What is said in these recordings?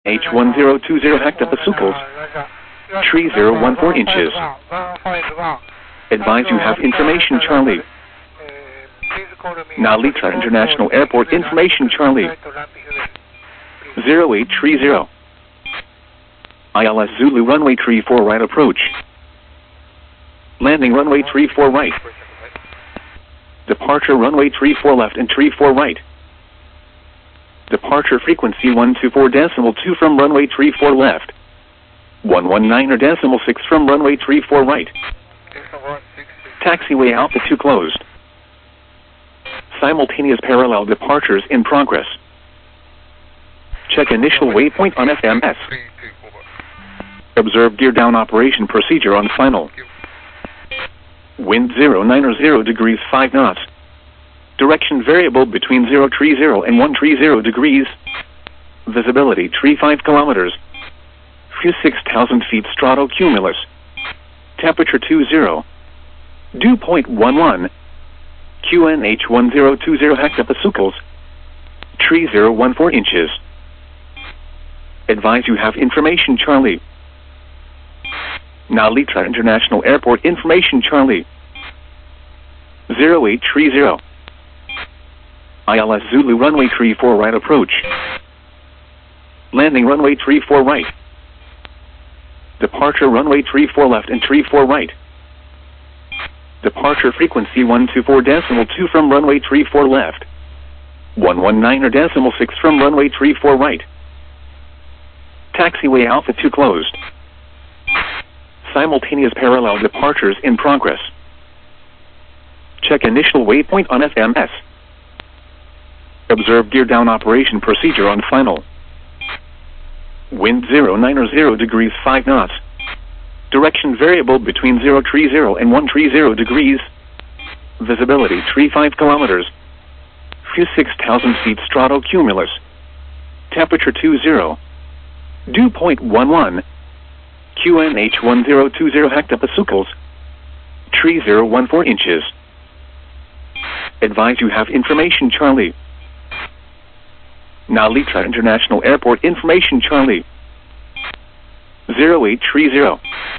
H1020 hectopascals, tree 014 inches. Advise you have information, Charlie. Narita International Airport information, Charlie. 0830. ILS Zulu runway 34 right approach. Landing runway 34 right. Departure runway 34 left and 34 right. Departure frequency 124.2 from runway 34 left. 119.6 from runway 34 right. Taxiway altitude closed. Simultaneous parallel departures in progress. Check initial waypoint on FMS. Observe gear down operation procedure on final. Wind 090 degrees 5 knots. Direction variable between 030 and 130 degrees. Visibility 35 kilometers. Few 6,000 feet stratocumulus. Temperature 20. Dew point 11. QNH 1020 hectopascals. Tree 014 inches. Advise you have information, Charlie. Narita International Airport information, Charlie. 0830. ILS Zulu runway 34 right approach. Landing runway 34 right. Departure runway 34 left and 34 right. Departure frequency 124.2 from runway 34 left. 119.6 from runway 34 right. Taxiway altitude closed. Simultaneous parallel departures in progress. Check initial waypoint on FMS. Observe gear down operation procedure on final. Wind 090 degrees 5 knots. Direction variable between 030 and 130 degrees. Visibility 35 kilometers. Few 6,000 feet stratocumulus. Temperature 20. Dew point 11. QNH 1020 hectopascals. Tree 014 inches. Advise you have information, Charlie. Narita International Airport information, Charlie. 0830.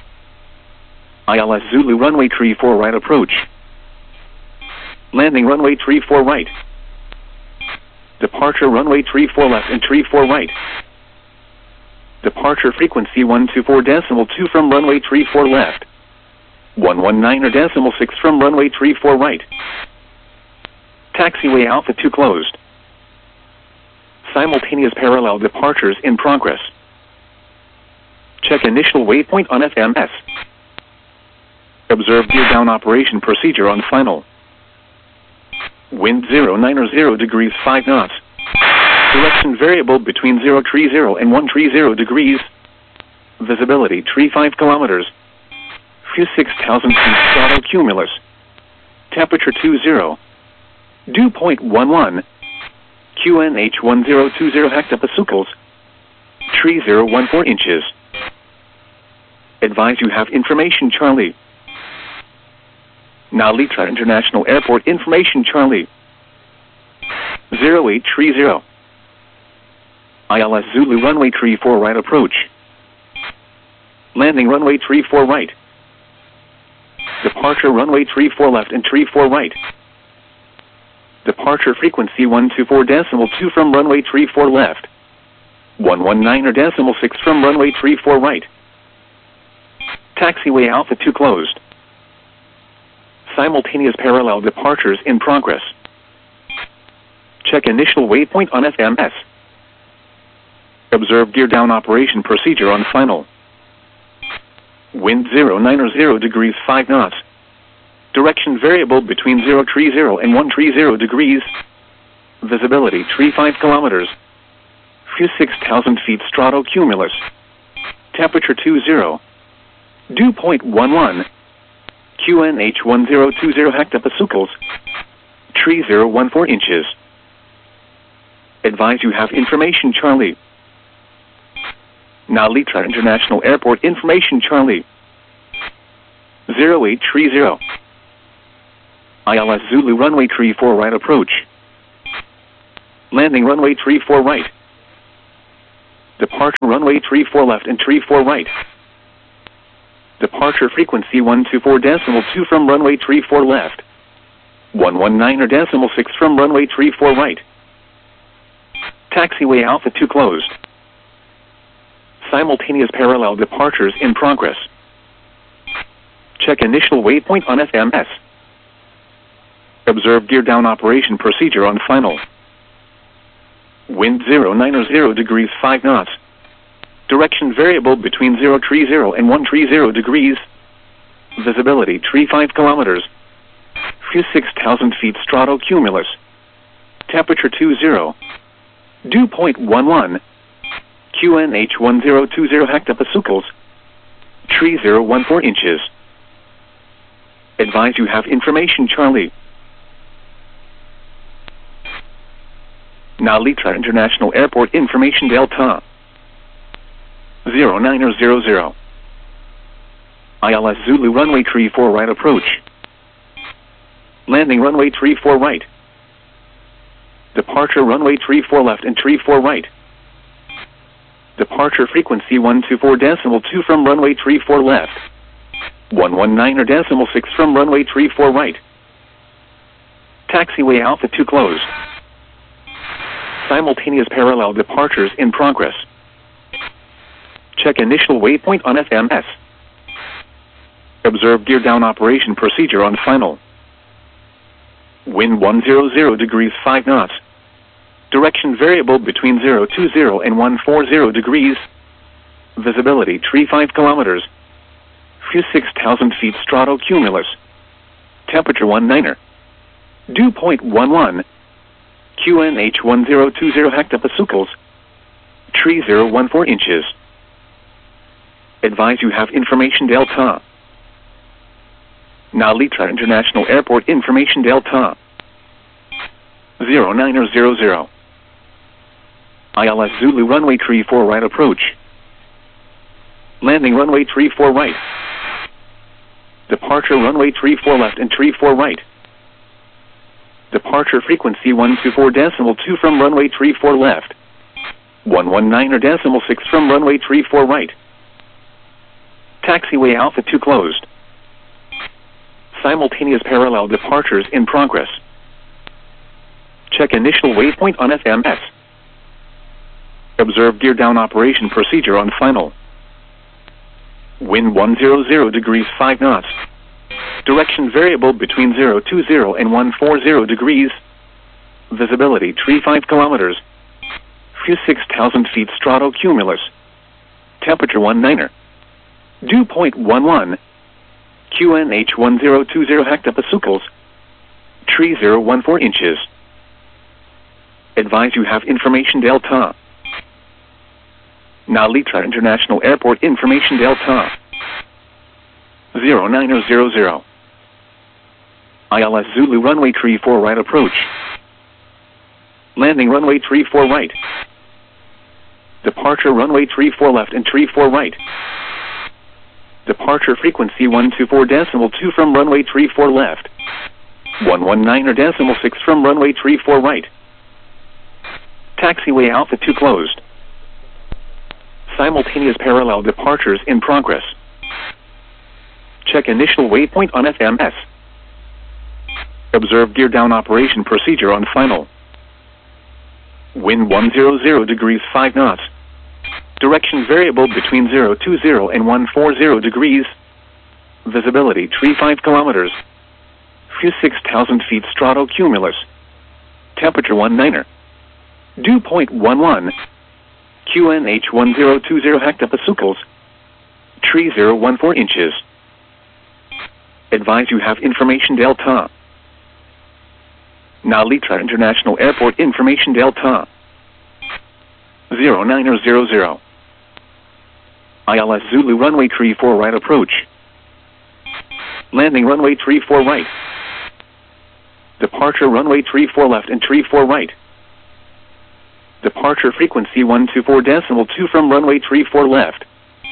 ILS Zulu runway 34 right approach. Landing runway 34 right. Departure runway 34 left and 34 right. Departure frequency 124.2 from runway 34 left. 119.6 from runway 34 right. Taxiway altitude closed. Simultaneous parallel departures in progress. Check initial waypoint on FMS. Observe gear down operation procedure on final. Wind 090 degrees 5 knots. Direction variable between 030 and 130 degrees. Visibility 35 kilometers. Few 6,000 feet stratocumulus. Temperature 20. Dew point 11. QNH 1020 hectopascals. Tree 014 inches. Advise you have information, Charlie. Narita International Airport information, Charlie. 0830. ILS Zulu runway 34 right approach. Landing runway 34 right. Departure runway 34 left and 34 right. Departure frequency 124.2 from runway 34 left. 119.6 from runway 34 right. Taxiway altitude closed. Simultaneous parallel departures in progress. Check initial waypoint on FMS. Observe gear down operation procedure on final. Wind 090 degrees 5 knots. Direction variable between 030 and 130 degrees. Visibility 35 kilometers. Few 6,000 feet stratocumulus. Temperature 20. Dew point 11. QNH 1020 hectopascals. Tree 014 inches. Advise you have information, Charlie. Narita International Airport information, Charlie. 0830. ILS Zulu runway 34 right approach. Landing runway 34 right. Departure runway 34 left and 34 right. Departure frequency 124.2 from runway 34 left. 119.6 from runway 34 right. Taxiway Alpha 2 closed. Simultaneous parallel departures in progress. Check initial waypoint on FMS. Observe gear down operation procedure on final. Wind 090 degrees 5 knots. Direction variable between 030 and 130 degrees. Visibility 35 kilometers. Few 6,000 feet stratocumulus. Temperature 20. Dew point 11. QNH 1020 hectopascals. Tree 014 inches. Advise you have information Charlie. Nalitra International Airport information Delta 0900. ILS Zulu runway 34 right approach. Landing runway 34 right. Departure runway 34 left and 34 right. Departure frequency 124.2 from runway 34 left. 119.6 from runway 34 right. Taxiway Alpha 2 closed. Simultaneous parallel departures in progress. Check initial waypoint on FMS. Observe gear down operation procedure on final. Wind 100 degrees 5 knots. Direction variable between 020 and 140 degrees. Visibility 35 kilometers. Few 6,000 feet stratocumulus. Temperature 19. Dew point 11. QNH 1020 hectopascals. Tree 014 inches. Advise you have information Delta. Nalitra International Airport information Delta 0900. ILS Zulu runway 34 right approach. Landing runway 34 right. Departure runway 34 left and 34 right. Departure frequency 124.2 from runway 34 left. 119.6 from runway 34 right. Taxiway Alpha 2 closed. Simultaneous parallel departures in progress. Check initial waypoint on FMS. Observe gear down operation procedure on final. Wind 100 degrees 5 knots. Direction variable between 020 and 140 degrees. Visibility 35 kilometers. Few 6,000 feet stratocumulus. Temperature 19. Dew point 11. QNH 1020 hectopascals. Tree 014 inches. Advise you have information Delta. Nalitra International Airport information Delta 0900. ILS Zulu runway 34 right approach. Landing runway 34 right. Departure runway 34 left and 34 right. Departure frequency 124.2 from runway 34 left. 119.6 from runway 34 right. Taxiway Alpha 2 closed. Simultaneous parallel departures in progress. Check initial waypoint on FMS. Observe gear down operation procedure on final. Wind 100 degrees 5 knots. Direction variable between 020 and 140 degrees. Visibility 35 kilometers. Few 6,000 feet stratocumulus. Temperature 19. Dew point 11. QNH 1020 hectopascals. Tree 014 inches. Advise you have information Delta. Nalitra International Airport information Delta 0900. ILS Zulu runway 34 right approach. Landing runway 34 right. Departure runway 34 left and 34 right. Departure frequency 124.2 from runway 34 left.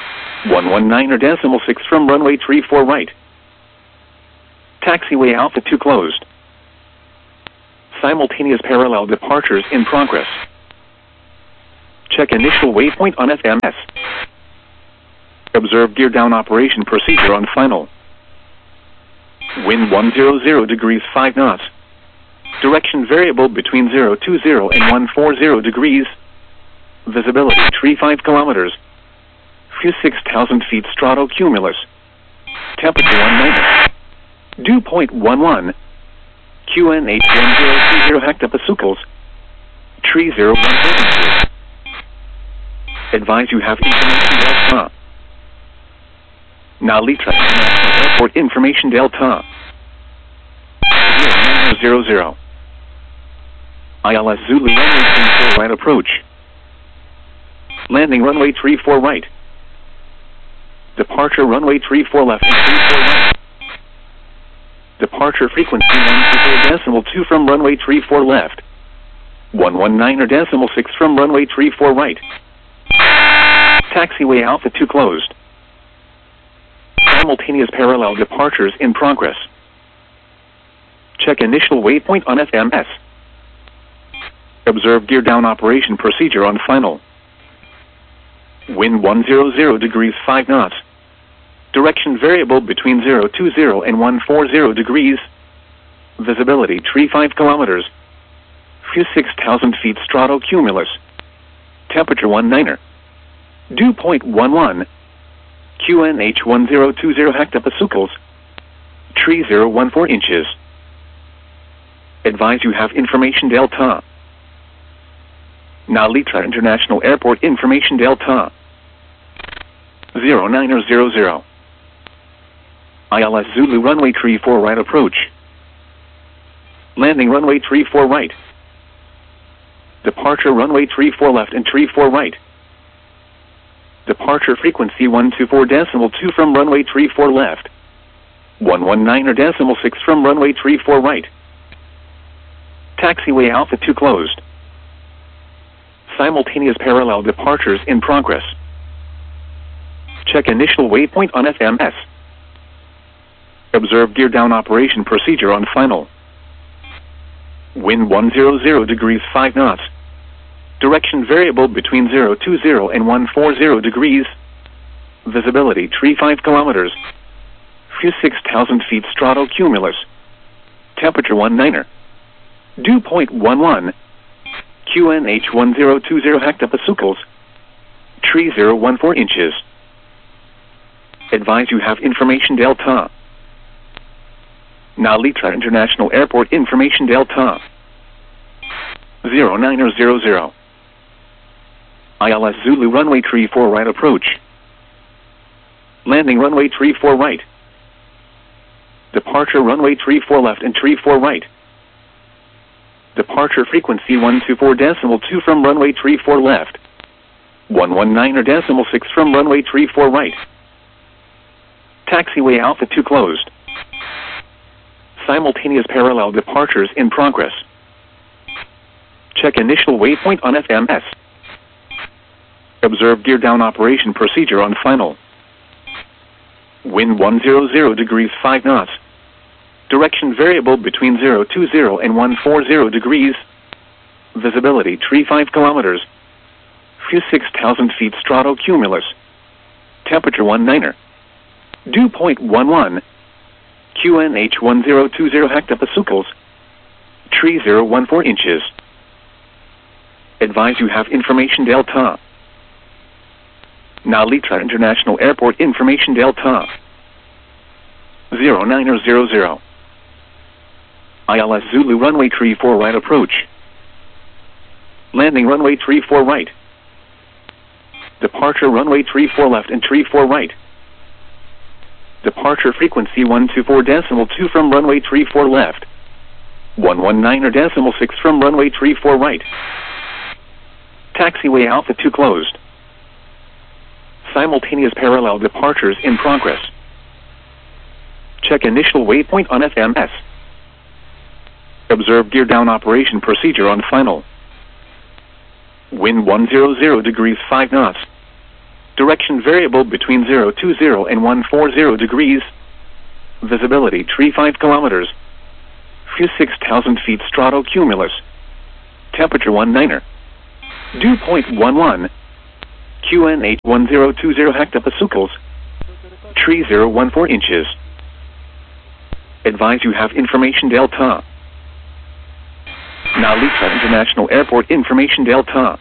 119.6 from runway 34 right. Taxiway Alpha 2 closed. Simultaneous parallel departures in progress. Check initial waypoint on FMS. Observe gear down operation procedure on final. Wind 100 degrees 5 knots. Direction variable between 020 and 140 degrees. Visibility 35 kilometers. Few 6,000 feet stratocumulus. Temperature 190. Dew point 11. QNH 1020 hectopascals. Tree 014. Advise you have information delta. Nalitra International Airport information delta. 0900. ILS Zulu runway 34 right approach. Landing runway 34 right. Departure runway 34 left and 34 right. Departure frequency 124.2 from runway 34 left. 119.6 from runway 34 right. Taxiway Alpha 2 closed. Simultaneous parallel departures in progress. Check initial waypoint on FMS. Observe gear down operation procedure on final. Wind 100 degrees 5 knots. Direction variable between 020 and 140 degrees. Visibility 35 kilometers. Few 6,000 feet stratocumulus. Temperature 19. Dew point 11. QNH 1020 hectopascals. Tree 014 inches. Advise you have information delta. Nalitra International Airport information delta. 0900. ILS Zulu runway 34 right approach. Landing runway 34 right. Departure runway 34 left and 34 right. Departure frequency 124.2 from runway 34 left. 119.6 from runway 34 right. Taxiway Alpha 2 closed. Simultaneous parallel departures in progress. Check initial waypoint on FMS. Observe gear down operation procedure on final. Wind 100 degrees 5 knots. Direction variable between 020 and 140 degrees. Visibility 35 kilometers. Few 6,000 feet stratocumulus. Temperature 19. Dew point 11. QNH 1020 hectopascals. Tree 014 inches. Advise you have information delta. Nalitra International Airport information delta. 0900. ILS Zulu runway 34 right approach. Landing runway 34 right. Departure runway 34 left and 34 right. Departure frequency 124.2 from runway 34 left. 119.6 from runway 34 right. Taxiway Alpha 2 closed. Simultaneous parallel departures in progress. Check initial waypoint on FMS. Observe gear down operation procedure on final. Wind 100 degrees 5 knots. Direction variable between 020 and 140 degrees. Visibility 35 kilometers. Few 6,000 feet stratocumulus. Temperature 19. Dew point 11. QNH 1020 hectopascals. Tree 014 inches. Advise you have information delta. Nalitra International Airport information delta. 0900. ILS Zulu runway 34 right approach. Landing runway 34 right. Departure runway 34 left and 34 right. Departure frequency 124.2 from runway 34 left. 119.6 from runway 34 right. Taxiway Alpha 2 closed. Simultaneous parallel departures in progress. Check initial waypoint on FMS. Observe gear down operation procedure on final. Wind 100 degrees 5 knots. Direction variable between 020 and 140 degrees. Visibility 35 kilometers. Few 6,000 feet stratocumulus. Temperature 19. Dew point 11. QNH 1020 hectopascals. Tree 014 inches. Advise you have information Delta. Nalita International Airport information Delta.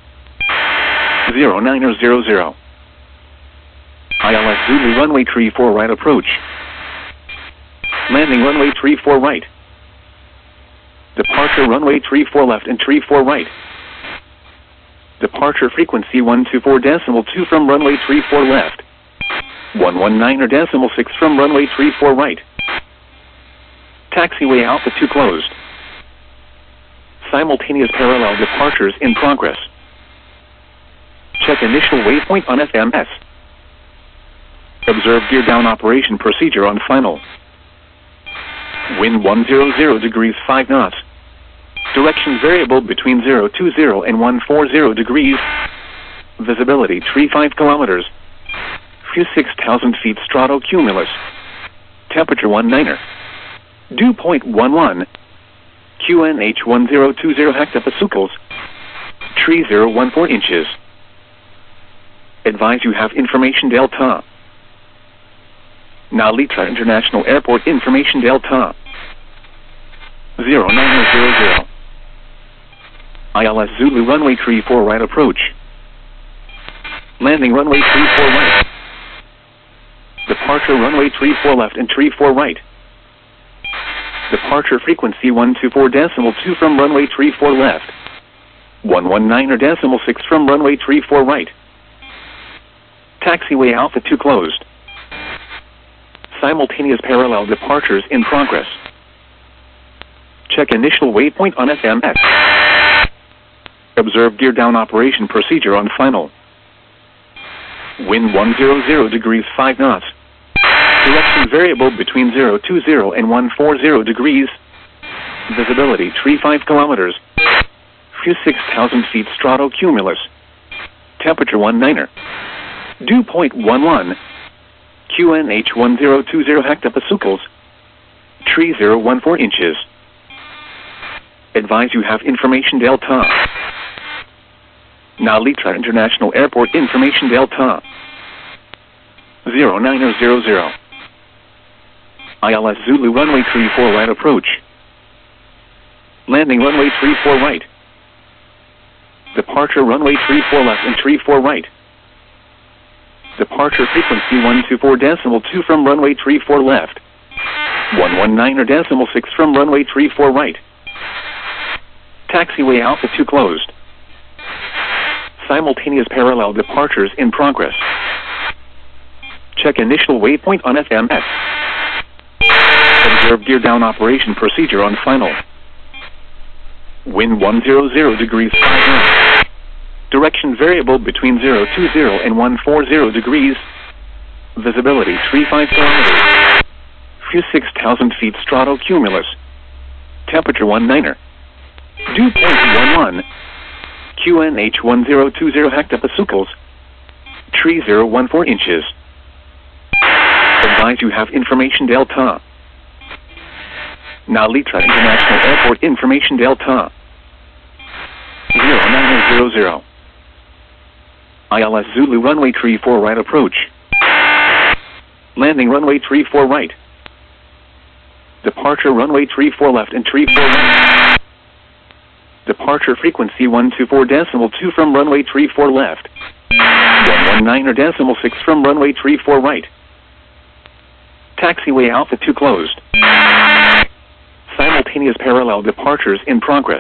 0900. ILS Zulu runway 34 right approach. Landing runway 34 right. Departure runway 34 left and 34 right. Departure frequency 124.2 from runway 34 left. 119.6 from runway 34 right. Taxiway Alpha 2 closed. Simultaneous parallel departures in progress. Check initial waypoint on FMS. Observe gear down operation procedure on final. Wind 100 degrees 5 knots. Direction variable between 020 and 140 degrees. Visibility 35 kilometers. Few 6,000 feet stratocumulus. Temperature 19er. Dew point 11. QNH 1020 hectopascals. Tree 014 inches. Advise you have information Delta. Nalita International Airport information Delta. 0900. ILS Zulu runway 34 right approach. Landing runway 34 right. Departure runway 34 left and 34 right. Departure frequency 124.2 from runway 34 left. 119.6 from runway 34 right. Taxiway Alpha 2 closed. Simultaneous parallel departures in progress. Check initial waypoint on FMS. Observe gear down operation procedure on final. Wind 100 degrees 5 knots. Direction variable between 020 and 140 degrees. Visibility 35 kilometers. Few 6,000 feet stratocumulus. Temperature 19er. Dew point 11. QNH 1020 hectopascals. Tree 014 inches. Advise you have information Delta. Nalita International Airport information Delta. 0900. ILS Zulu runway 34 right approach. Landing runway 34 right. Departure runway 34 left and 34 right. Departure frequency 124.2 from runway 34 left. 119.6 from runway 34 right. Taxiway Alpha 2 closed. Simultaneous parallel departures in progress. Check initial waypoint on FMS. Observe gear down operation procedure on final. Wind 100 degrees 5 knots. Direction variable between 020 and 140 degrees. Visibility 35 kilometers. Few 6,000 feet stratocumulus. Temperature 19er. Dew point 11. QNH 1020 hectopascals. Tree 014 inches. Advise you have information Delta. Nalita International Airport information Delta. 0900. ILS Zulu runway 34 right approach. Landing runway 34 right. Departure runway 34 left and 34 right. Departure frequency 124.2 from runway 34 left. 119.6 from runway 34 right. Taxiway Alpha 2 closed. Simultaneous parallel departures in progress.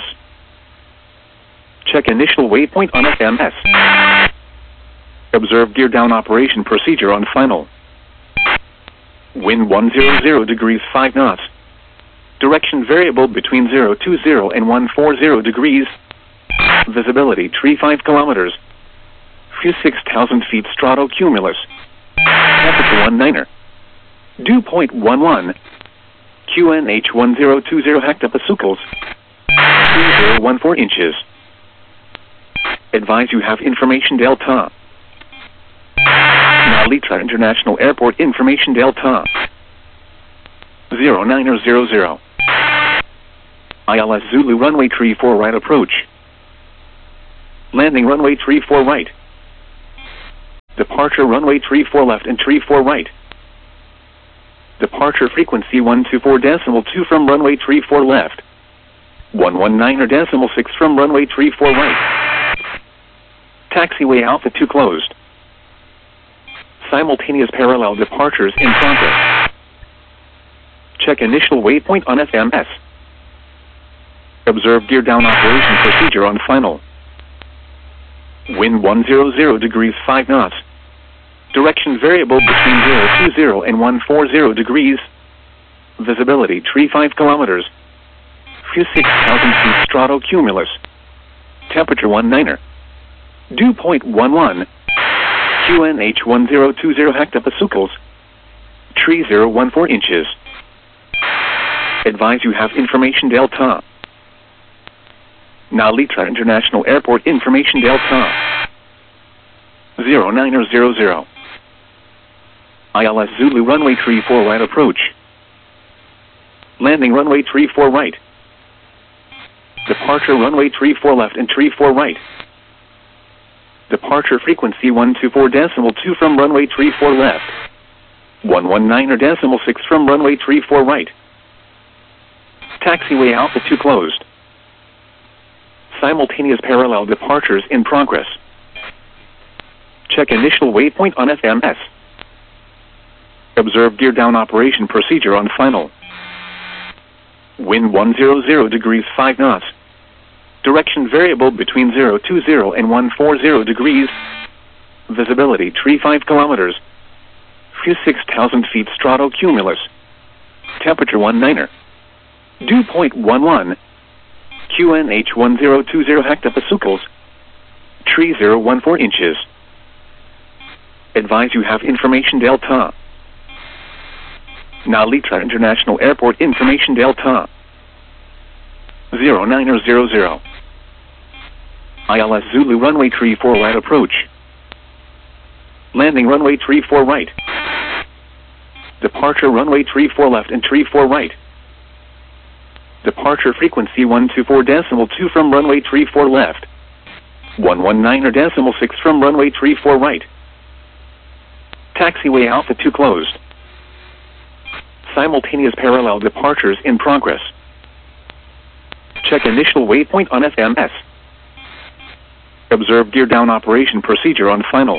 Check initial waypoint on FMS. Observe gear down operation procedure on final. Wind 100 degrees 5 knots. Direction variable between 020 and 140 degrees. Visibility 35 kilometers. Few 6,000 feet stratocumulus. Temperature 19er. Dew point 11. QNH 1020 hectopascals. 3014 inches. Advise you have information Delta. Nalita International Airport information Delta. 0900. ILS Zulu runway 34 right approach. Landing runway 34 right. Departure runway 34 left and 34 right. Departure frequency 124.2 from runway 34 left. 119.6 from runway 34 right. Taxiway Alpha 2 closed. Simultaneous parallel departures in progress. Check initial waypoint on FMS. Observe gear down operation procedure on final. Wind 100 degrees 5 knots. Direction variable between 020 and 140 degrees. Visibility tree 5 kilometers. Few 6,000 feet stratocumulus. Temperature 19er. Dew point 11. QNH 1020 hectopascals. Tree 014 inches. Advise you have information Delta. Nalitra International Airport information Delta. 0900. ILS Zulu runway 34 right approach. Landing runway 34 right. Departure runway 34 left and 34 right. Departure frequency 124.2 from runway 34 left. 119.6 from runway 34 right. Taxiway Alpha 2 closed. Simultaneous parallel departures in progress. Check initial waypoint on FMS. Observe gear down operation procedure on final. Wind 100 degrees 5 knots. Direction variable between 020 and 140 degrees. Visibility tree 5 kilometers. Few 6,000 feet stratocumulus. Temperature 19er. Dew point 11. QNH 1020 hectopascals. Tree 014 inches. Advise you have information Delta. Nalitra International Airport information Delta. 0900. ILS Zulu runway 34 right approach. Landing runway 34 right. Departure runway 34 left and 34 right. Departure frequency 124.2 from runway 34 left. 119.6 from runway 34 right. Taxiway Alpha 2 closed. Simultaneous parallel departures in progress. Check initial waypoint on FMS. Observe gear down operation procedure on final.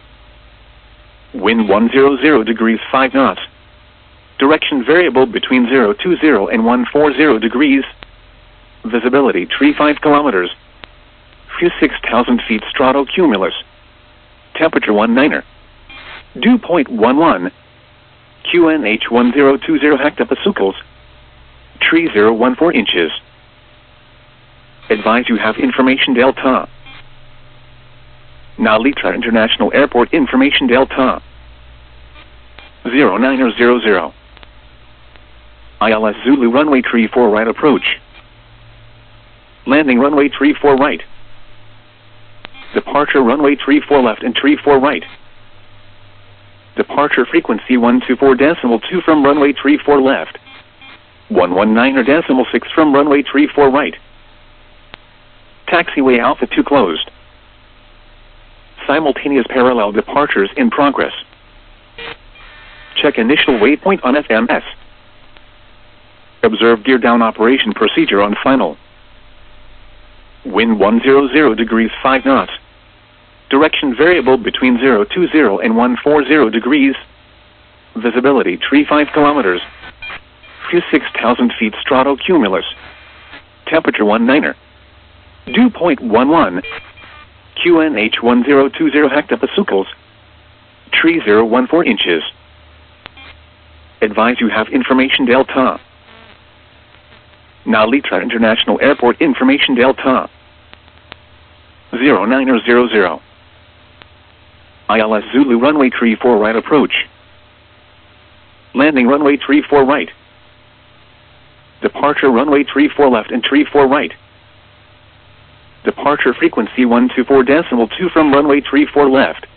Wind 100 degrees 5 knots. Direction variable between 020 and 140 degrees. Visibility tree 5 kilometers. Few 6,000 feet stratocumulus. Temperature 19er. Dew point 11. QNH 1020 hectopascals. Tree 014 inches. Advise you have information Delta. Nalitra International Airport information Delta. 0900. ILS Zulu runway 34 right approach. Landing runway 34 right. Departure runway 34 left and 34 right. Departure frequency 124.2 from runway 34 left. 119.6 from runway 34 right. Taxiway Alpha 2 closed. Simultaneous parallel departures in progress. Check initial waypoint on FMS. Observe gear down operation procedure on final. Wind 100 degrees 5 knots. Direction variable between 020 and 140 degrees. Visibility tree 5 kilometers. Few 6,000 feet stratocumulus. Temperature 19er. Dew point 11. QNH 1020 hectopascals. Tree 014 inches. Advise you have information Delta. Nalitra International Airport information Delta. 0900. ILS Zulu runway 34 right approach. Landing runway 34 right. Departure runway 34 left and 34 right. Departure frequency 124.2 from runway 34 left.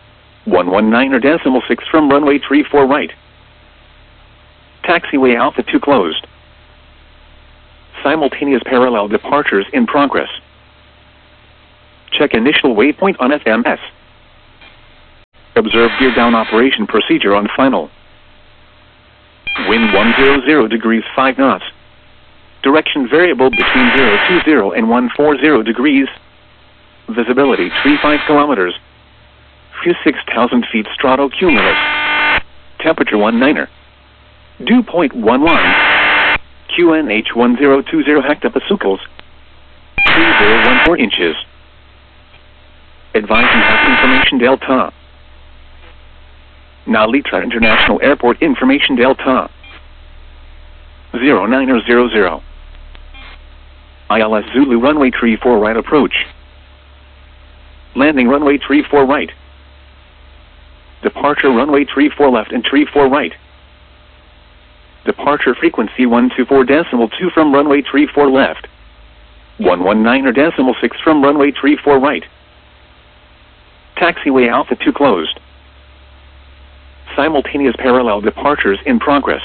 119.6 from runway 34 right. Taxiway Alpha 2 closed. Simultaneous parallel departures in progress. Check initial waypoint on FMS. Observe gear down operation procedure on final. Wind 100 degrees 5 knots. Direction variable between 020 and 140 degrees. Visibility 35 kilometers. Few 6,000 feet stratocumulus. Temperature 19er. Dew point 11. QNH 1020 hectopascals. 3014 inches. Advise you have information delta. Nalitra International Airport information delta. 0900. ILS Zulu runway 34 right approach. Landing runway 34 right. Departure runway 34 left and 34 right. Departure frequency 124.2 from runway 34 left. 119.6 from runway 34 right. Taxiway Alpha 2 closed. Simultaneous parallel departures in progress.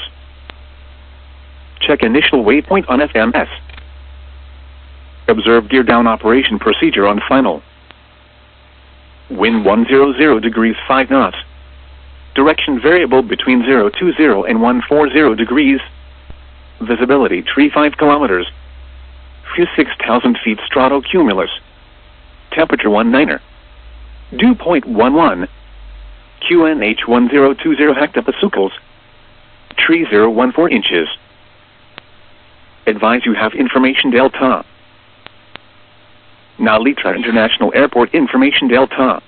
Check initial waypoint on FMS. Observe gear down operation procedure on final. Wind 100 degrees 5 knots. Direction variable between 020 and 140 degrees. Visibility 35 kilometers. Few 6,000 feet stratocumulus. Temperature 19er. Dew point 11. QNH 1020 hectopascals. 3014 inches. Advise you have information delta. Nalitra International Airport information delta.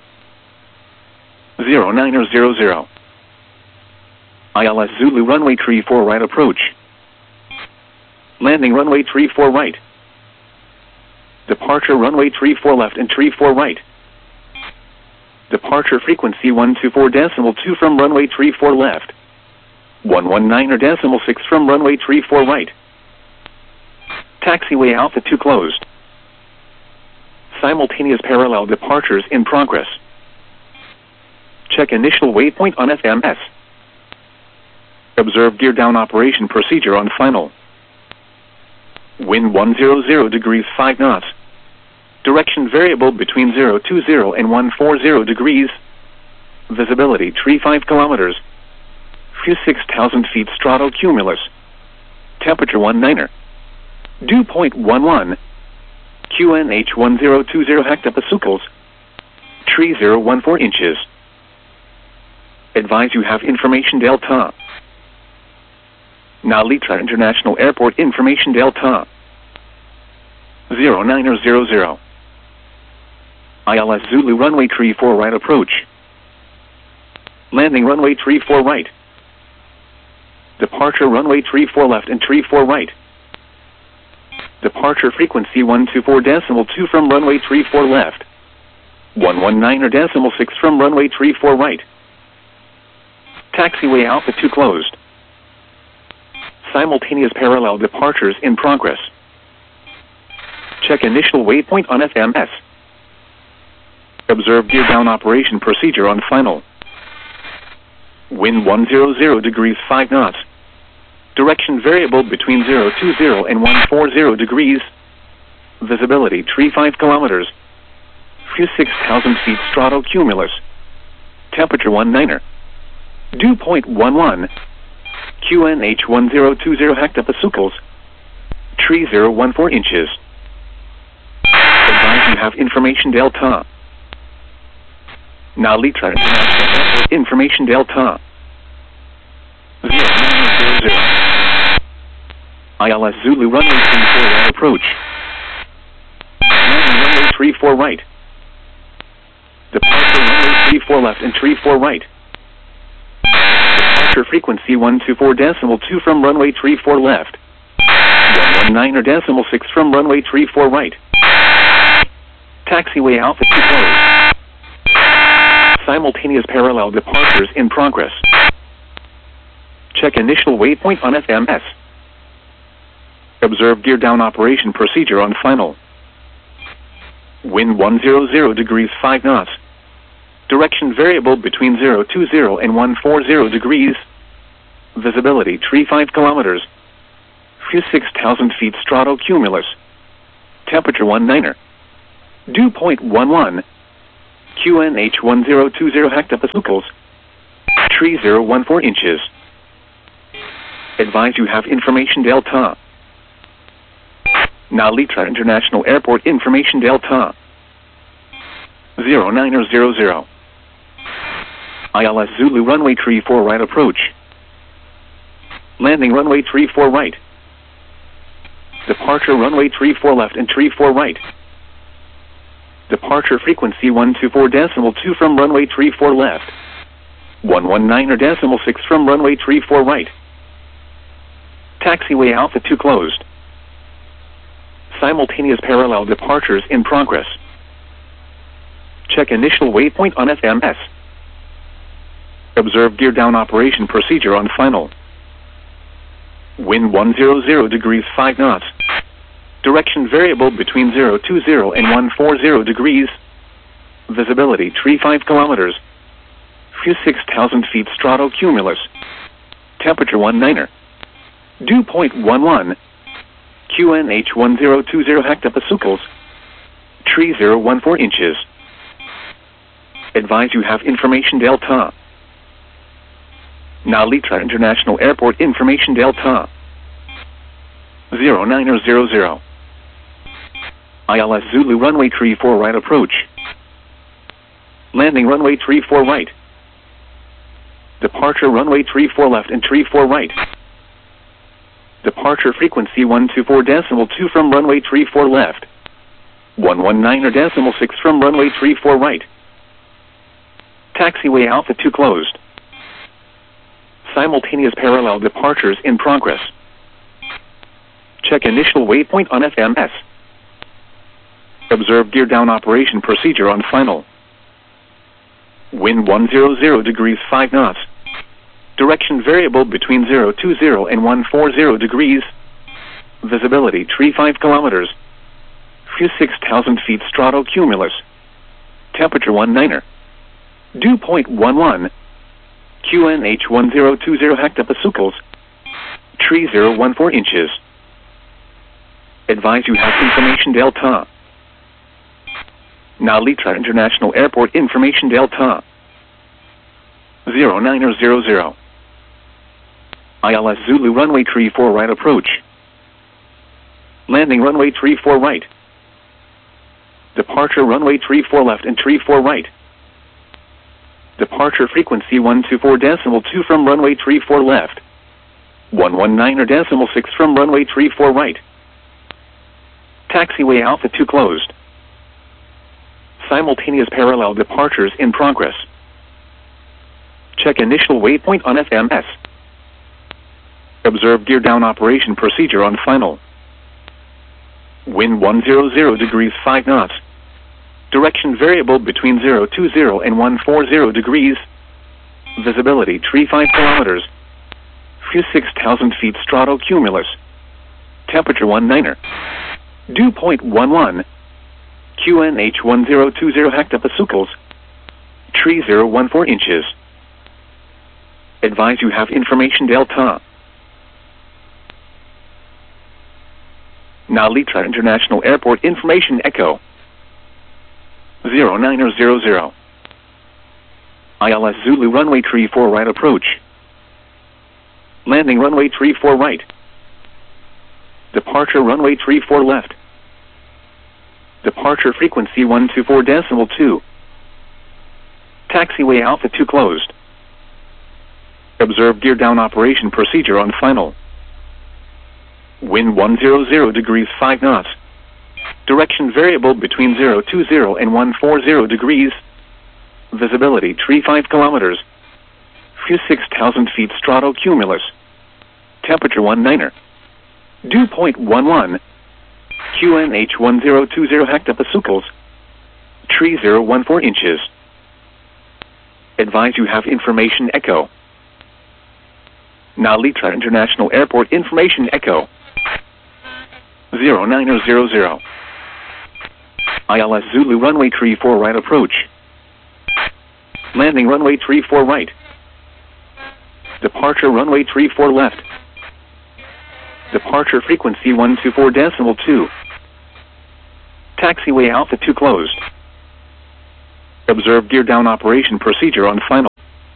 0900. ILS Zulu runway 34 right approach. Landing runway 34 right. Departure runway 34 left and 34 right. Departure frequency 124.2 from runway 34 left. 119.6 from runway 34 right. Taxiway Alpha 2 closed. Simultaneous parallel departures in progress. Check initial waypoint on FMS. Observe gear down operation procedure on final. Wind 100 degrees 5 knots. Direction variable between 020 and 140 degrees. Visibility 35 kilometers. Few 6,000 feet stratocumulus. Temperature 19er. Dew point 11. QNH 1020 hectopascals. 3014 inches. Advise you have information delta. Nalitra International Airport information delta. 0900. ILS Zulu runway 34 right approach. Landing runway 34 right. Departure runway 34 left and 34 right. Departure frequency 124.2 from runway 34 left. 119.6 from runway 34 right. Taxiway Alpha 2 closed. Simultaneous parallel departures in progress. Check initial waypoint on FMS. Observe gear down operation procedure on final. Wind 100 degrees 5 knots. Direction variable between 020 and 140 degrees. Visibility 35 kilometers. Few 6,000 feet stratocumulus. Temperature 19er. Dew point 11. QNH 1020 hectopascals. 3014 inches. Advise you have information delta. Nalitra International Airport information delta. 0900. ILS Zulu runway 34 right approach. Landing runway 34 right. Departure runway 34 left and 34 right. Departure frequency 124.2 from runway 34 left. 119.6 from runway 34 right. Taxiway Alpha 2 closed. Simultaneous parallel departures in progress. Check initial waypoint on FMS. Observe gear down operation procedure on final. Wind 100 degrees 5 knots. Direction variable between 020 and 140 degrees. Visibility 35 kilometers. Few 6,000 feet stratocumulus. Temperature 19er. Dew point 11. QNH 1020 hectopascals. Tree 014 inches. Advise you have information Delta. Nalitra International Airport information Delta. 0900. ILS Zulu runway 34 right approach. Landing runway 34 right. Departure runway 34 left and 34 right. Departure frequency 124.2 from runway 34 left. 119.6 from runway 34 right. Taxiway Alpha 2 closed. Simultaneous parallel departures in progress. Check initial waypoint on FMS. Observe gear down operation procedure on final. Wind 100 degrees 5 knots. Direction variable between 020 and 140 degrees. Visibility 35 kilometers. Few 6,000 feet stratocumulus. Temperature 19er. Dew point 11. QNH 1020 hectopascals. Tree 014 inches. Advise you have information Delta. Nalitra International Airport information Delta. 0900. ILS Zulu runway 34 right approach. Landing runway 34 right. Departure runway 34 left and 34 right. Departure frequency 124.2 from runway 34 left. 119.6 from runway 34 right. Taxiway Alpha 2 closed. Simultaneous parallel departures in progress. Check initial waypoint on FMS. Observe gear down operation procedure on final. Wind 100 degrees 5 knots. Direction variable between 020 and 140 degrees. Visibility 35 kilometers. Few 6,000 feet stratocumulus. Temperature 19er. Dew point 11. QNH 1020 hectopascals. Tree 014 inches. Advise you have information Delta. Nalitra International Airport information Delta. 0900. ILS Zulu runway 34 right approach. Landing runway 34 right. Departure runway 34 left and 34 right. Departure frequency 124.2 from runway 34 left. 119.6 from runway 34 right. Taxiway Alpha 2 closed. Simultaneous parallel departures in progress. Check initial waypoint on FMS. Observe gear down operation procedure on final. Wind 100 degrees 5 knots. Direction variable between 020 and 140 degrees. Visibility 35 kilometers. Few 6,000 feet stratocumulus. Temperature 19er. Dew point 11. QNH 1020 hectopascals. Tree 014 inches. Advise you have information Delta. Nalitra International Airport information Echo. 0900. ILS Zulu runway 34 right approach. Landing runway 34 right. Departure runway 34 left. Departure frequency 124.2. Taxiway Alpha 2 closed. Observe gear down operation procedure on final. Wind 100 degrees 5 knots. Direction variable between 020 and 140 degrees. Visibility 35 kilometers. Few 6,000 feet stratocumulus. Temperature 19er. Dew point 11. QNH 1020 hectopascals. Tree 014 inches. Advise you have information Echo. Nalitra International Airport information Echo. 0900. ILS Zulu runway 34 right approach. Landing runway 34 right. Departure runway 34 left. Departure frequency 124.2. Taxiway Alpha 2 closed. Observe gear down operation procedure on final.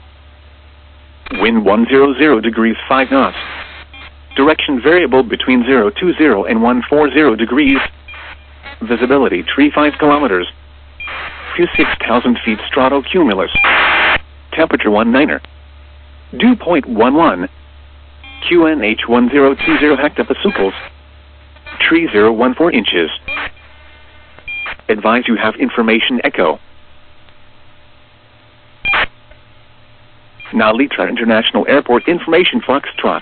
Wind 100 degrees 5 knots. Direction variable between 020 and 140 degrees. Visibility tree 5 kilometers. Few 6,000 feet stratocumulus. Temperature 19er. Dew point 11. QNH 1020 hectopascals. Tree 014 inches. Advise you have information echo. Now Litra International Airport information Foxtrot.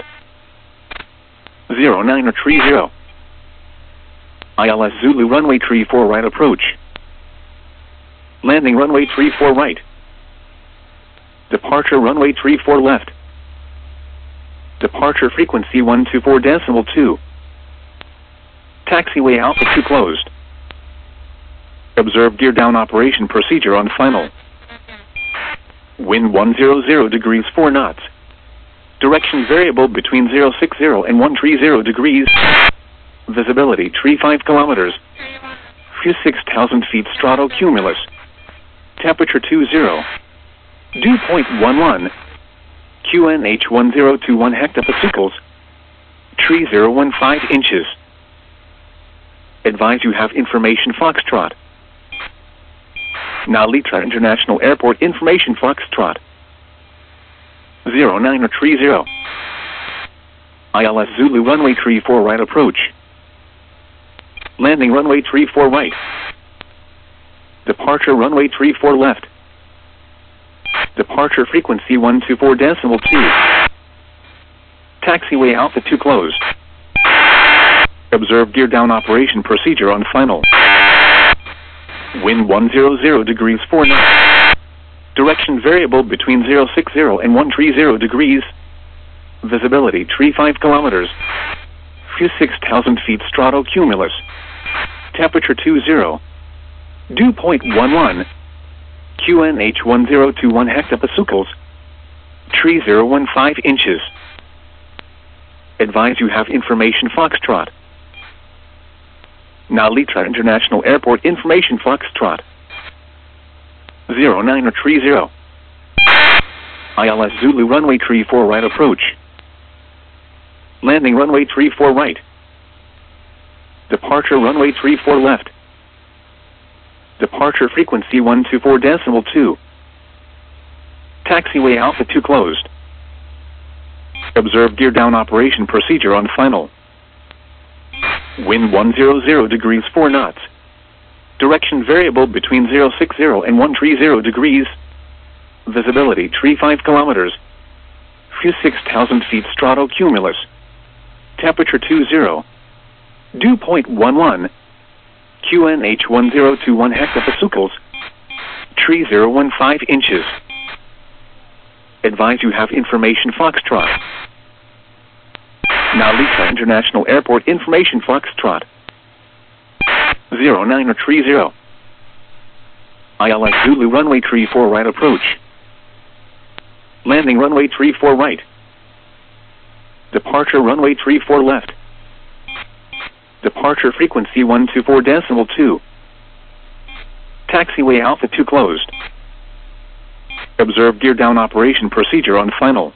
0930. ILS Zulu runway 34 right approach. Landing runway 34 right. Departure runway 34 left. Departure frequency 124.2. Taxiway Alpha 2 closed. Observe gear down operation procedure on final. Wind 100 degrees 4 knots. Direction variable between 060 and 130 degrees. Visibility tree 5 kilometers. Few 6,000 feet stratocumulus. Temperature 20. Dew point 11. QNH 1021 hectopascals. Tree 015 inches. Advise you have information Foxtrot. Now Litra International Airport information Foxtrot. 0930. ILS Zulu runway 34 right approach. Landing runway 34 right. Departure runway 34 left. Departure frequency 124.2. Taxiway Alpha 2 closed. Observe gear down operation procedure on final. Wind 100 degrees 4 knots. Direction variable between 060 and 130 degrees. Visibility tree 5 kilometers. Few 6,000 feet stratocumulus. Temperature 20. Dew point 11. QNH 1021 hectopascals. Tree 015 inches. Advise you have information Foxtrot. Now Litra International Airport information Foxtrot. 0930. ILS Zulu runway 34 right approach. Landing runway 34 right. Departure runway 34 left. Departure frequency 124.2. Taxiway Alpha 2 closed. Observe gear down operation procedure on final. Wind 100 degrees 4 knots. Direction variable between 060 and 130 degrees. Visibility tree 5 kilometers. Few 6,000 feet stratocumulus. Temperature 20. Dew point 11. QNH 1021 hectopascals. Tree 015 inches. Advise you have information Foxtrot. Now Litra International Airport information Foxtrot. 0930. ILS Zulu runway 34 right approach. Landing runway 34 right. Departure runway 34 left. Departure frequency 124.2. Taxiway Alpha 2 closed. Observe gear down operation procedure on final.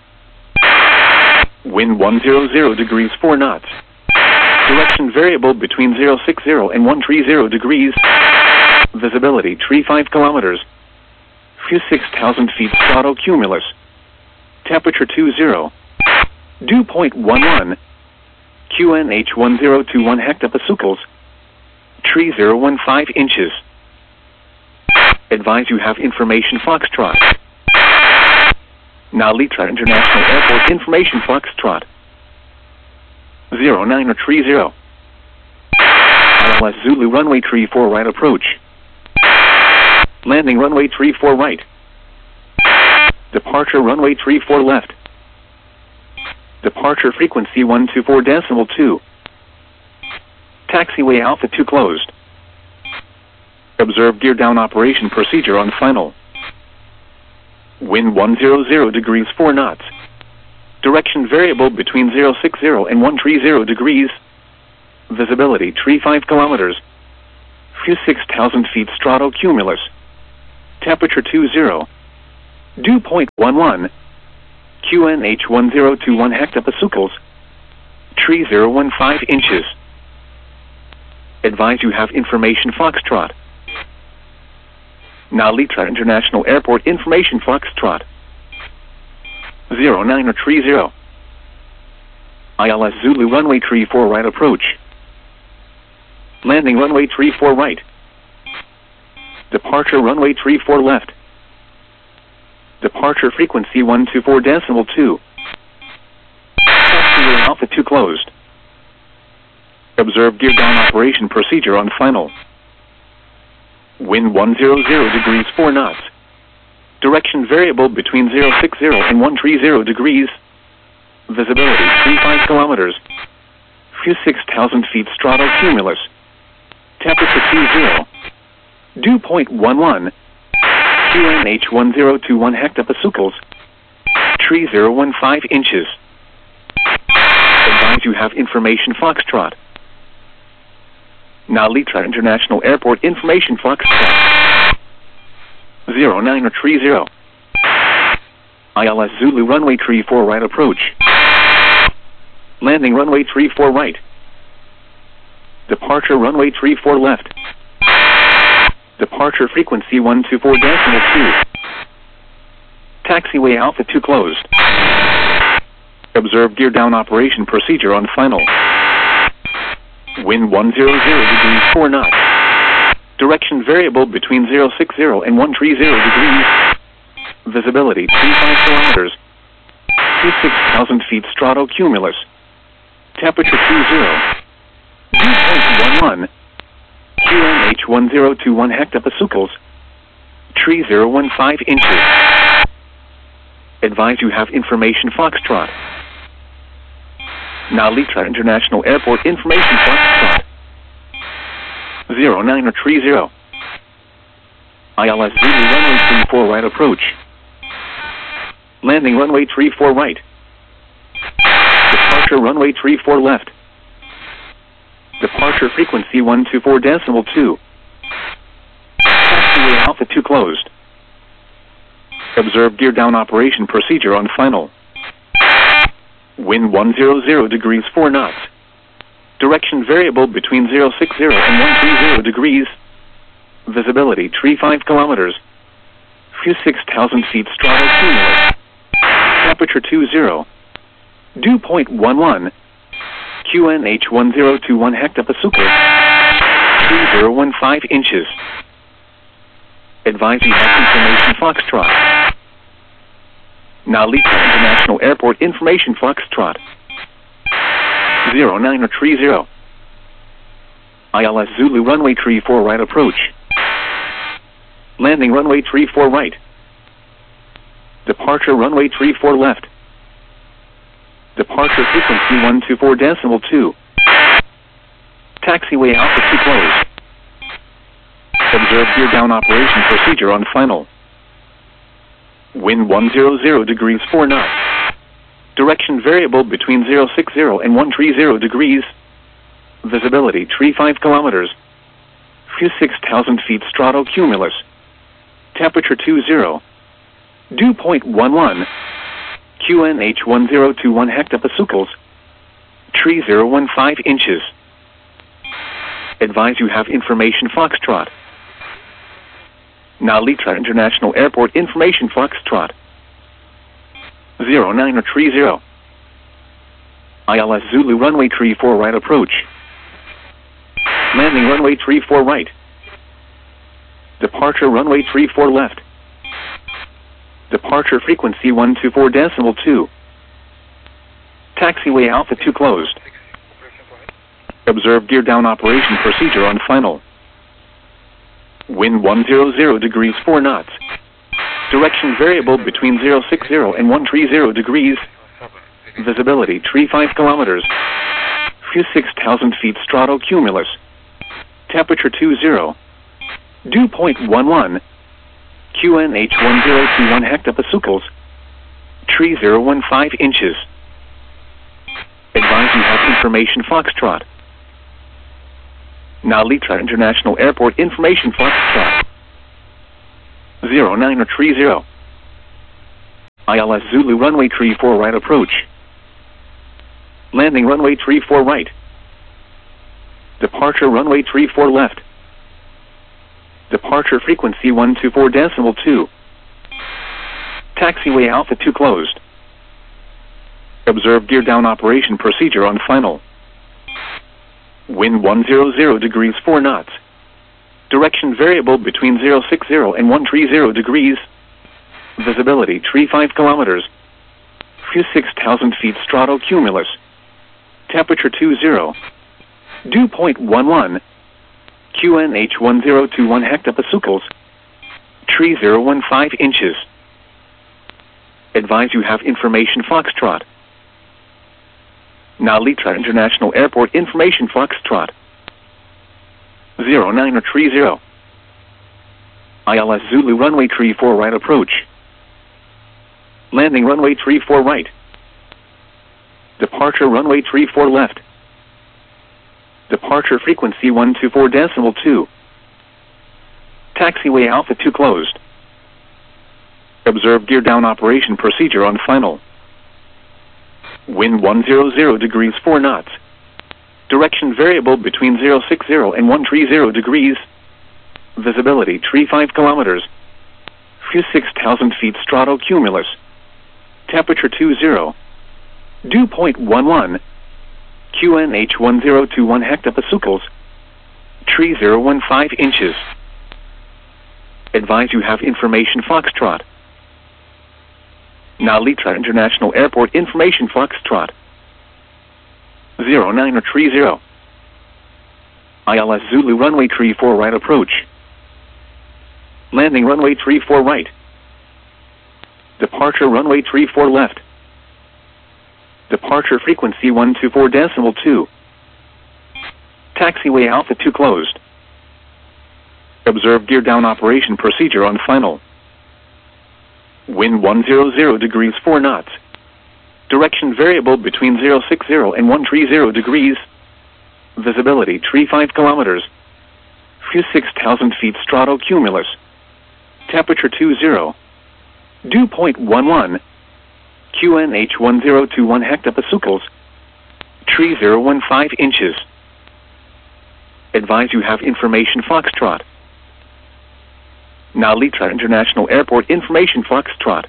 Wind 100 degrees 4 knots. Direction variable between 060 and 130 degrees. Visibility tree 5 kilometers. Few 6,000 feet stratocumulus. Temperature 20. Dew point 11. QNH 1021 hectopascals. Tree 015 inches. Advise you have information Foxtrot. Now Litra International Airport information Foxtrot. 0930. ILS Zulu runway 34 right approach. Landing runway 34 right. Departure runway 34 left. Departure frequency 124.2. Taxiway Alpha 2 closed. Observe gear down operation procedure on final. Wind 100 degrees 4 knots. Direction variable between 060 and 130 degrees. Visibility tree 5 kilometers. Few 6,000 feet stratocumulus. Temperature 20. Dew point 11. QNH 1021 hectopascals. Tree 015 inches. Advise you have information Foxtrot. Nalitra International Airport information Foxtrot. 0930. ILS Zulu runway 34 right approach. Landing runway 34 right. Departure runway 34 left. Departure frequency 124.2. Taxiway Alpha 2 closed. Observe gear down operation procedure on final. Wind 100 degrees 4 knots. Direction variable between 060 and 130 degrees. Visibility 35 kilometers. Few 6,000 feet stratocumulus. Temperature 20. Dew point 11. QNH 1021 hectopascals. Tree 015 inches. Advise you have information Foxtrot. Nalitra International Airport information Foxtrot. 0930. ILS Zulu runway 34 right approach. Landing runway 34 right. Departure runway 34 left. Departure frequency 124.2. Taxiway Alpha 2 closed. Observe gear down operation procedure on final. Wind 100 degrees 4 knots. Direction variable between 060 and 130 degrees. Visibility 35 kilometers. 6,000 feet stratocumulus. Temperature 20. Dew point 11. QNH 1021 hectopascals. Tree 015 inches. Advise you have information Foxtrot. Nalitra International Airport information Foxtrot. 0930. ILS Zulu runway 34 right approach. Landing runway 34 right. Departure runway 34 left. Departure frequency 124.2. Taxiway Alpha 2 closed. Observe gear down operation procedure on final. Wind 100 degrees 4 knots. Direction variable between 060 and 130 degrees. Visibility 35 kilometers. Few 6,000 feet stratocumulus. Temperature 20. Dew point 11. QNH 1021 hectopascals. 3015 inches. Advise you have information Foxtrot. Nalitra International Airport information Foxtrot. 0930. ILS Zulu runway 34 right approach. Landing runway 34 right. Departure runway 34 left. Departure frequency 124.2. Taxiway Alpha 2 closed. Observe gear down operation procedure on final. Wind 100 degrees 4 knots. Direction variable between 060 and 130 degrees. Visibility 35 kilometers. Few 6,000 feet stratocumulus. Temperature 20. Dew point 11. QNH 1021 hectopascals. Tree 015 inches. Advise you have information Foxtrot. Nalitra International Airport information Foxtrot. 0930. ILS Zulu runway 34 right approach. Landing runway 34 right. Departure runway 34 left. Departure frequency 124.2. Taxiway Alpha 2 closed. Observe gear down operation procedure on final. Wind 100 degrees 4 knots. Direction variable between 060 and 130 degrees. Visibility 35 kilometers. Few 6,000 feet stratocumulus. Temperature 20. Dew point 11. QNH 1021 hectopascals. Tree 015 inches. Advise you have information Foxtrot. Nalitra International Airport information Foxtrot 0930. ILS Zulu runway 34 right approach. Landing runway 34 right. Departure runway 34 left. Departure frequency 124.2. Taxiway Alpha 2 closed. Observe gear down operation procedure on final. Wind 100 degrees 4 knots. Direction variable between 060 and 130 degrees. Visibility 35 kilometers. Few 6,000 feet stratocumulus. Temperature 20. Dew point 11. QNH 1021 hectopascals. Tree 015 inches. Advise you have information Foxtrot. Nalitra International Airport information Foxtrot 0930. ILS Zulu runway 34 right approach. Landing runway 34 right. Departure runway 34 left. Departure frequency 124.2. Taxiway Alpha 2 closed. Observe gear down operation procedure on final. Wind 100 degrees 4 knots. Direction variable between 060 and 130 degrees. Visibility 35 kilometers. Few 6,000 feet stratocumulus. Temperature 20. Dew point 11. QNH 1021 hectopascals. Tree 015 inches. Advise you have information Foxtrot. Nalitra International Airport information Foxtrot 0930. ILS Zulu runway 34 right approach. Landing runway 34 right. Departure runway 34 left. Departure frequency 124.2. Taxiway Alpha 2 closed. Observe gear down operation procedure on final. Wind 100 degrees 4 knots. Direction variable between 060 and 130 degrees. Visibility 35 kilometers. Few 6,000 feet stratocumulus. Temperature 20. Dew point 11. QNH 1021 hectopascals. Tree 015 inches. Advise you have information Foxtrot. Nalitra International Airport information Foxtrot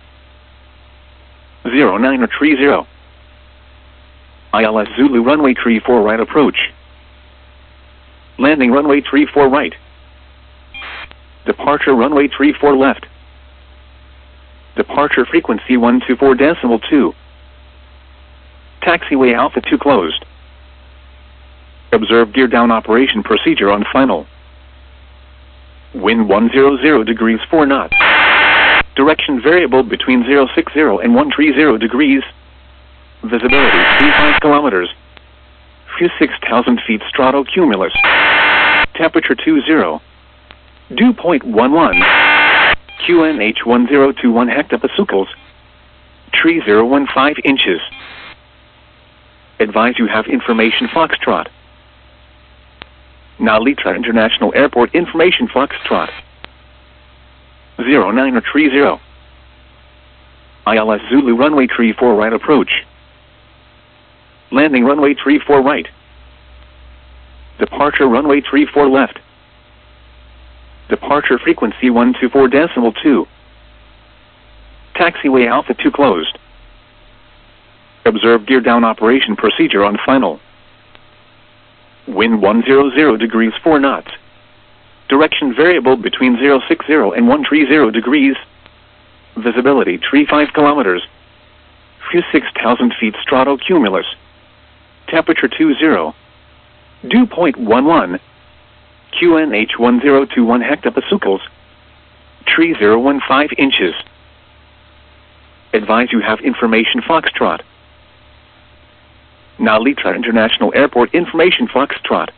0930. ILS Zulu runway 34 right approach. Landing runway 34 right. Departure runway 34 left. Departure frequency 124.2. Taxiway Alpha 2 closed. Observe gear down operation procedure on final. Wind 100 degrees 4 knots. Direction variable between 060 and 130 degrees. Visibility 35 kilometers. Few 6,000 feet stratocumulus. Temperature 20. Dew point 11. QNH 1021 hectopascals. Tree 015 inches. Advise you have information Foxtrot. Nalitra International Airport information Foxtrot 0930. ILS Zulu runway 34 right approach. Landing runway 34 right. Departure runway 34 left. Departure frequency 124.2. Taxiway Alpha 2 closed. Observe gear down operation procedure on final. Wind 100 degrees 4 knots. Direction variable between 060 and 130 degrees. Visibility 35 kilometers. Few 6,000 feet stratocumulus. Temperature 20. Dew point 11. QNH 1021 hectopascals. Tree 015 inches. Advise you have information Foxtrot. Nalitra International Airport information Foxtrot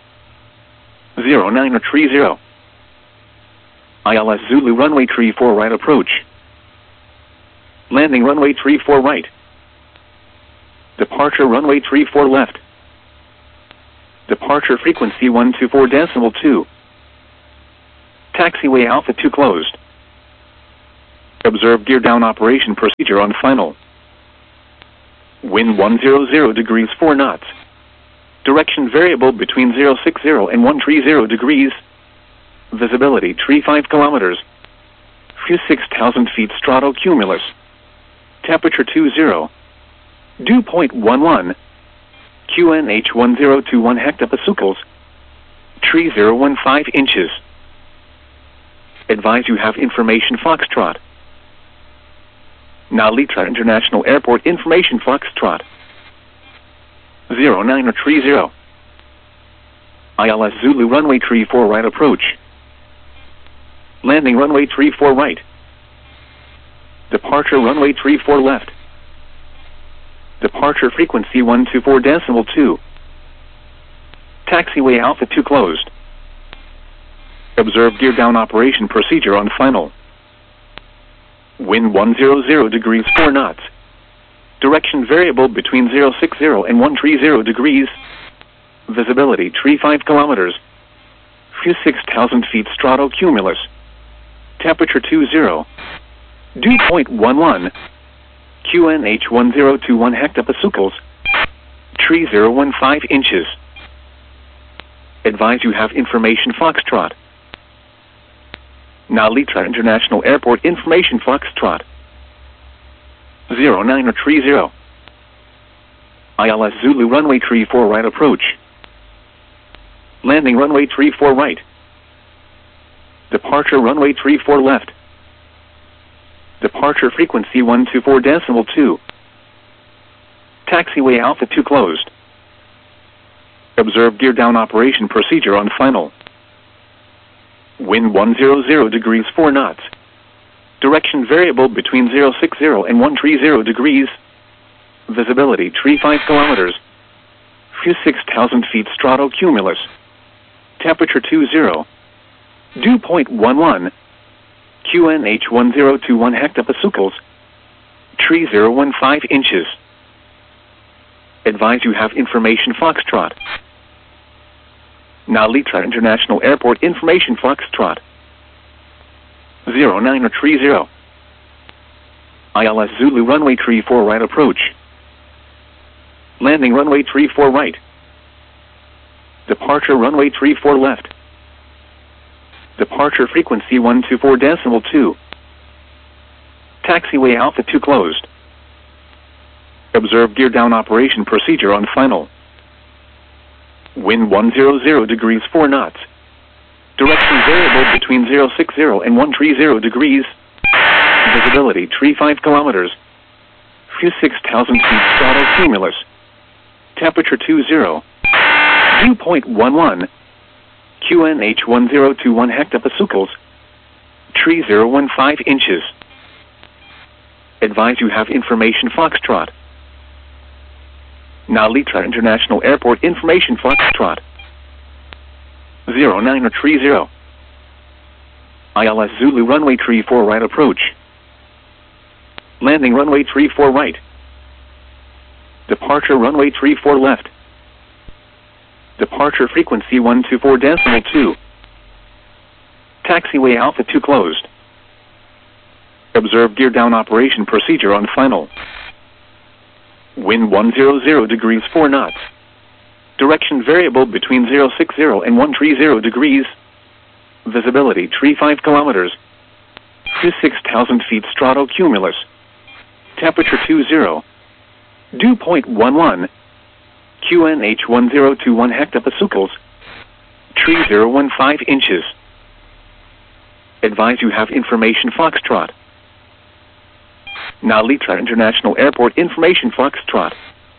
0930. ILS Zulu runway 34 right approach. Landing runway 34 right. Departure runway 34 left. Departure frequency 124 decimal 2. Taxiway Alpha 2 closed. Observe gear down operation procedure on final. Wind 100 degrees 4 knots. Direction variable between 060 and 130 degrees. Visibility tree 5 kilometers. Few 6,000 feet stratocumulus. Temperature 20. Dew point 11. QNH 1021 hectopascals. Tree 015 inches. Advise you have information Foxtrot. Nalitra International Airport information Foxtrot. 0930. ILS Zulu runway tree 4 right approach. Landing runway tree 4 right. Departure runway tree 4 left. Departure frequency 124 decimal 2. Taxiway Alpha 2 closed. Observe gear down operation procedure on final. Wind 100 degrees 4 knots. Direction variable between 060 and 130 degrees. Visibility tree 5 kilometers. Few 6,000 feet stratocumulus. Temperature 20. Dew point 11. QNH 1021 hectopascals. Tree 015 inches. Advise you have information Foxtrot. Nalitra International Airport information Foxtrot. 0930. ILS Zulu runway tree 4 right approach. Landing runway tree 4 right. Departure runway tree 4 left. Departure frequency 124 decimal 2. Taxiway Alpha 2 closed. Observe gear down operation procedure on final. Wind 100 degrees 4 knots. Direction variable between 060 and 130 degrees. Visibility tree 5 kilometers. Few 6,000 feet stratocumulus. Temperature 20. Dew point 11. QNH 1021 hectopascals. Tree 015 inches. Advise you have information Foxtrot. Nalitra International Airport information Foxtrot. 0930. ILS Zulu runway tree 4 right approach. Landing runway tree 4 right. Departure runway tree 4 left. Departure frequency 124 decimal 2. Taxiway Alpha 2 closed. Observe gear down operation procedure on final. Wind 100 degrees 4 knots. Direction variable between 060 and 130 degrees. Visibility tree 5 kilometers. Few 6,000 feet stratocumulus. Temperature 20. Dew point 11. QNH 1021 hectopascals. Tree 015 inches. Advise you have information Foxtrot. Nalitra International Airport information Foxtrot. 0930. ILS Zulu runway tree 4 right approach. Landing runway tree 4 right. Departure runway tree 4 left. Departure frequency 124 decimal 2. Taxiway Alpha 2 closed. Observe gear down operation procedure on final. Wind 100 degrees 4 knots. Direction variable between 060 and 130 degrees. Visibility tree 5 kilometers. Few 6,000 feet stratocumulus. Temperature 20. Dew point 11. QNH 1021 hectopascals. Tree 015 inches. Advise you have information Foxtrot. Nalitra International Airport information Foxtrot.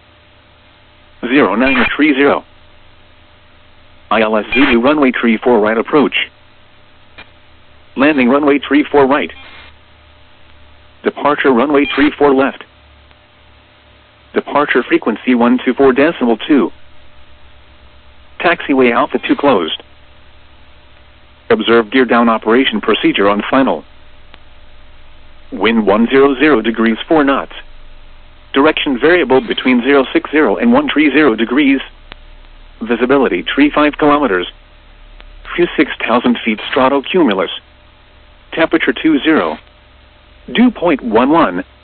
0930. ILS Zulu runway tree 4 right approach. Landing runway tree 4 right. Departure runway tree 4 left. Departure frequency 124 decimal 2. Taxiway Alpha 2 closed. Observe gear down operation procedure on final. Wind 100 degrees 4 knots. Direction variable between 060 and 130 degrees. Visibility tree 5 kilometers. View 6,000 feet stratocumulus. Temperature 20. Dew point 11.